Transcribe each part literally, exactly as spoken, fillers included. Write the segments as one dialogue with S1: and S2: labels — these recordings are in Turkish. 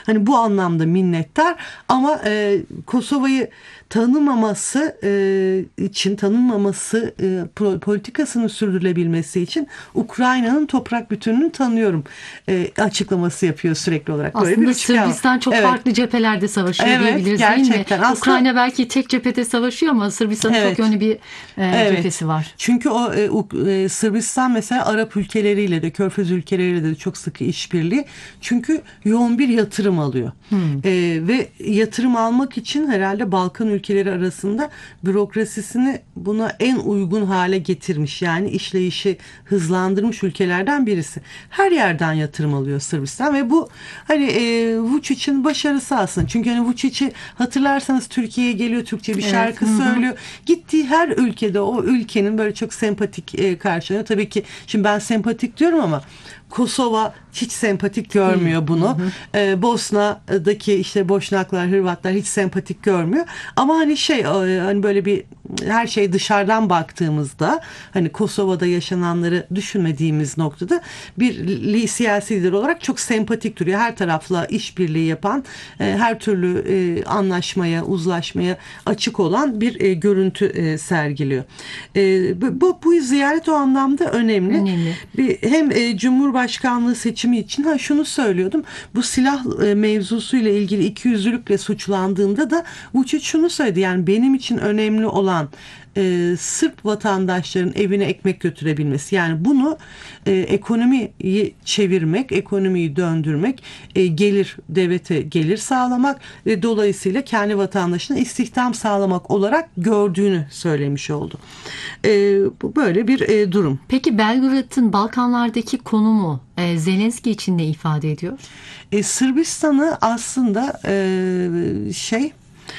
S1: Hani bu anlamda minnettar ama e, Kosova'yı tanımaması e, için, tanınmaması e, politikasının sürdürülebilmesi için Ukrayna'nın toprak bütünlüğünü tanıyorum e, açıklaması yapıyor sürekli olarak. Böyle
S2: Aslında
S1: bir
S2: Sırbistan çok
S1: evet.
S2: farklı cephelerde savaşıyor
S1: evet,
S2: diyebiliriz
S1: gerçekten.
S2: değil mi?
S1: Aslında,
S2: Ukrayna belki tek cephede savaşıyor ama Sırbistan'ın
S1: evet.
S2: çok yönlü bir e,
S1: evet.
S2: cephesi var.
S1: Çünkü o e, Sırbistan mesela Arap ülkeleriyle de, Körfez ülkeleriyle de çok sıkı işbirliği. Çünkü yoğun bir yatırım alıyor. Hmm. E, ve yatırım almak için herhalde Balkan ülkeleri arasında bürokrasisini buna en uygun hale getirmiş. Yani işleyişi hızlandırmış ülkelerden birisi. Her yerden yatırım alıyor Sırbistan ve bu hani e, Vučić'in başarısı aslında. Çünkü hani Vučić'i hatırlarsanız Türkiye'ye geliyor, Türkçe bir evet. şarkı Hı-hı. söylüyor. Gittiği her ülkede o ülkenin böyle çok sempatik e, karşılanıyor. Tabii ki şimdi ben sempatik diyorum ama Kosova hiç sempatik görmüyor bunu. Hı hı. Ee, Bosna'daki işte Boşnaklar, Hırvatlar hiç sempatik görmüyor. Ama hani şey hani böyle bir her şey dışarıdan baktığımızda hani Kosova'da yaşananları düşünmediğimiz noktada bir siyasi lider olarak çok sempatik duruyor. Her tarafla işbirliği yapan, her türlü anlaşmaya, uzlaşmaya açık olan bir görüntü sergiliyor. Bu, bu ziyaret o anlamda önemli.
S2: önemli.
S1: Hem Cumhurbaşkanlığı seçimi için ha şunu söylüyordum. Bu silah mevzusuyla ilgili ikiyüzlülükle suçlandığında da Vučić şunu söyledi. Yani benim için önemli olan e, Sırp vatandaşların evine ekmek götürebilmesi. Yani bunu e, ekonomiyi çevirmek, ekonomiyi döndürmek, e, gelir devlete gelir sağlamak ve dolayısıyla kendi vatandaşına istihdam sağlamak olarak gördüğünü söylemiş oldu. E, bu böyle bir e, durum.
S2: Peki Belgrad'ın Balkanlardaki konumu e, Zelenski için ne ifade ediyor?
S1: E, Sırbistan'ı aslında e, şey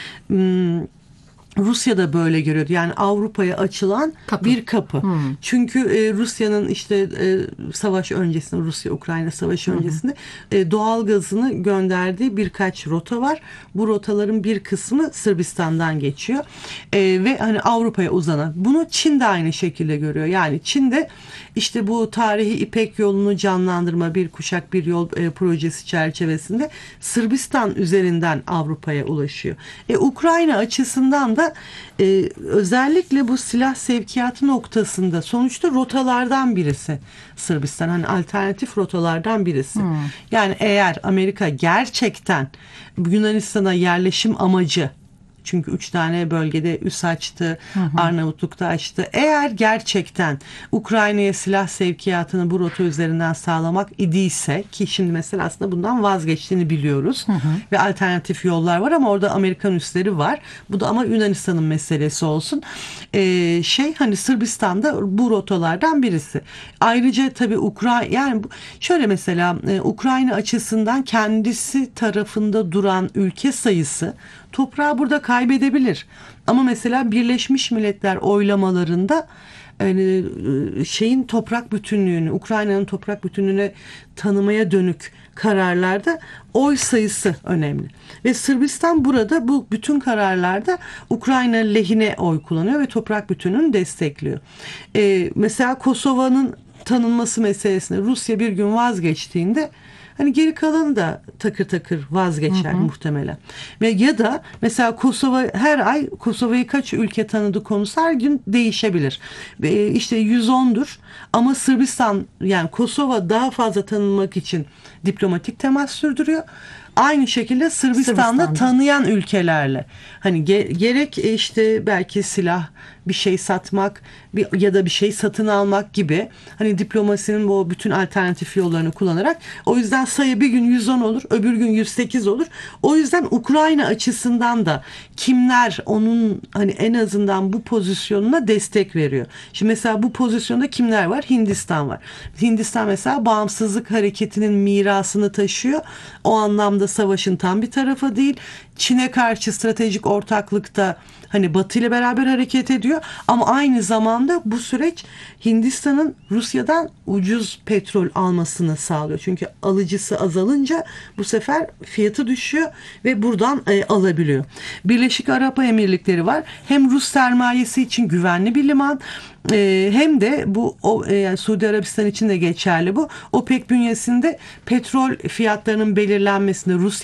S1: m- Rusya da böyle görüyordu. Yani Avrupa'ya açılan kapı. bir kapı. Hmm. Çünkü e, Rusya'nın işte e, savaş öncesinde, Rusya-Ukrayna savaşı hmm. öncesinde e, doğal gazını gönderdiği birkaç rota var. Bu rotaların bir kısmı Sırbistan'dan geçiyor. E, ve hani Avrupa'ya uzanan. Bunu Çin de aynı şekilde görüyor. Yani Çin de işte bu tarihi İpek yolunu canlandırma bir kuşak bir yol e, projesi çerçevesinde Sırbistan üzerinden Avrupa'ya ulaşıyor. E, Ukrayna açısından da Ee, özellikle bu silah sevkiyatı noktasında sonuçta rotalardan birisi Sırbistan, hani alternatif rotalardan birisi. Hmm. Yani eğer Amerika gerçekten Yunanistan'a yerleşim amacı, çünkü üç tane bölgede üs açtı, hı hı. Arnavutluk'ta açtı. Eğer gerçekten Ukrayna'ya silah sevkiyatını bu rota üzerinden sağlamak idiyse, ki şimdi mesela aslında bundan vazgeçtiğini biliyoruz. Hı hı. Ve alternatif yollar var ama orada Amerikan üsleri var. Bu da ama Yunanistan'ın meselesi olsun. Ee, şey hani Sırbistan'da bu rotalardan birisi. Ayrıca tabii Ukrayna, yani şöyle mesela e, Ukrayna açısından kendisi tarafında duran ülke sayısı toprağı burada kaybedebilir. Ama mesela Birleşmiş Milletler oylamalarında yani şeyin toprak bütünlüğünü, Ukrayna'nın toprak bütünlüğüne tanımaya dönük kararlarda oy sayısı önemli. Ve Sırbistan burada bu bütün kararlarda Ukrayna lehine oy kullanıyor ve toprak bütünlüğünü destekliyor. Ee, mesela Kosova'nın tanınması meselesinde Rusya bir gün vazgeçtiğinde hani geri kalanı da takır takır vazgeçer, hı hı. muhtemelen. Ve ya da mesela Kosova her ay Kosova'yı kaç ülke tanıdı konusu her gün değişebilir. Ve işte yüz ondur ama Sırbistan, yani Kosova daha fazla tanınmak için diplomatik temas sürdürüyor. Aynı şekilde Sırbistan'da, Sırbistan'da tanıyan ülkelerle hani ge- gerek işte belki silah bir şey satmak bir, ya da bir şey satın almak gibi hani diplomasinin bu bütün alternatif yollarını kullanarak, o yüzden sayı bir gün yüz on olur, öbür gün yüz sekiz olur. O yüzden Ukrayna açısından da kimler onun hani en azından bu pozisyonuna destek veriyor. Şimdi mesela bu pozisyonda kimler var? Hindistan var. Hindistan mesela bağımsızlık hareketinin mirasını taşıyor. O anlamda savaşın tam bir tarafı değil. Çin'e karşı stratejik ortaklıkta hani Batı ile beraber hareket ediyor ama aynı zamanda bu süreç Hindistan'ın Rusya'dan ucuz petrol almasını sağlıyor. Çünkü alıcısı azalınca bu sefer fiyatı düşüyor ve buradan e, alabiliyor. Birleşik Arap Emirlikleri var. Hem Rus sermayesi için güvenli bir liman, e, hem de bu o, e, yani Suudi Arabistan için de geçerli bu. OPEC bünyesinde petrol fiyatlarının belirlenmesinde Rusya